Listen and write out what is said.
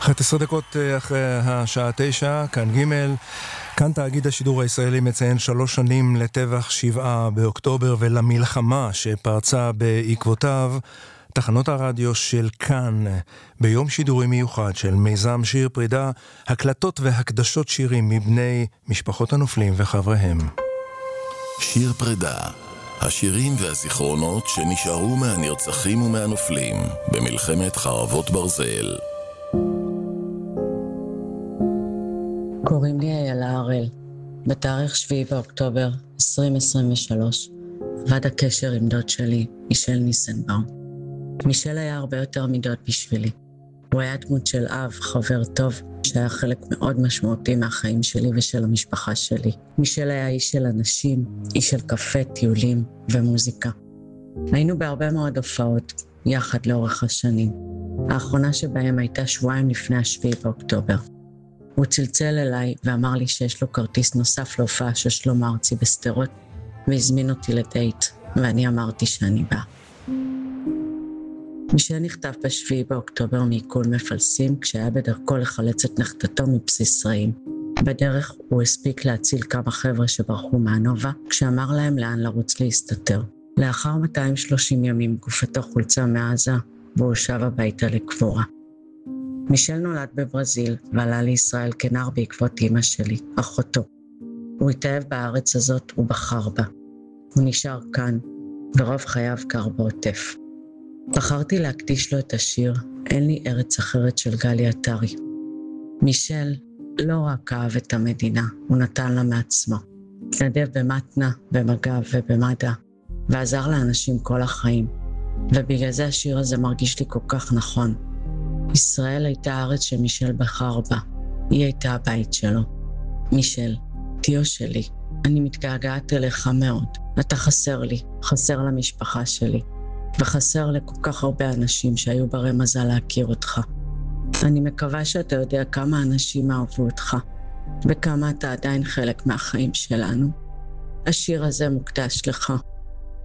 11 דקות אחרי השעה 9, כאן ג', כאן תאגיד השידור הישראלי מציין 3 שנים לטבח 7 באוקטובר ולמלחמה שפרצה בעקבותיו. תחנות הרדיו של כאן ביום שידורי מיוחד של מיזם שיר פרידה, הקלטות והקדשות שירים מבני משפחות הנופלים וחבריהם. שיר פרידה, השירים והזיכרונות שנשארו מהנרצחים ומהנופלים במלחמת חרבות ברזל. קוראים לי איילה הראל. בתאריך 7 באוקטובר 2023 עבד הקשר עם דוד שלי, מישל ניסנבאום. מישל היה הרבה יותר מדוד בשבילי. הוא היה דמות של אב, חבר טוב, שהיה חלק מאוד משמעותי מהחיים שלי ושל המשפחה שלי. מישל היה איש של אנשים, איש של קפה, טיולים ומוזיקה. היינו בהרבה מאוד הופעות, יחד לאורך השנים. האחרונה שבהם הייתה שבועיים לפני 7 באוקטובר. הוא צלצל אליי ואמר לי שיש לו כרטיס נוסף להופעה של שלמה ארצי בסדרות, והזמין אותי לדייט, ואני אמרתי שאני באה. מישל נחטף ב7 באוקטובר מעיכול מפלסים, כשהיה בדרכו לחלץ את נכדתו מבסיס רעים. בדרך הוא הספיק להציל כמה חבר'ה שברחו מהנובה, כשאמר להם לאן לרוץ להסתתר. לאחר 230 ימים גופתו חולצה מעזה, והוא שב הביתה לקבורה. מישל נולד בברזיל ועלה לישראל כנער בעקבות אמא שלי, אחותו. הוא התאהב בארץ הזאת ובחר בה. הוא נשאר כאן, ורוב חייו גר בעוטף. בחרתי להקדיש לו את השיר "אין לי ארץ אחרת" של גלי עטרי. מישל לא רק אהב את המדינה, הוא נתן לה מעצמו. התנדב במתנה, במג"ב ובמד"א, ועזר לאנשים כל החיים. ובגלל זה השיר הזה מרגיש לי כל כך נכון. ישראל הייתה הארץ שמישל בחר בה. היא הייתה הבית שלו. מישל, תיו שלי, אני מתגעגעת אליך מאוד. אתה חסר לי, חסר למשפחה שלי, וחסר לכל כך הרבה אנשים שהיו ברי מזל להכיר אותך. אני מקווה שאתה יודע כמה אנשים אהבו אותך, וכמה אתה עדיין חלק מהחיים שלנו. השיר הזה מוקדש לך.